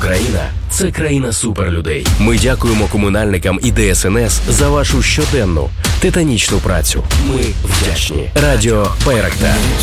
Україна – це країна суперлюдей. Ми дякуємо комунальникам і ДСНС за вашу щоденну титанічну працю. Ми вдячні. Радіо Байрактар.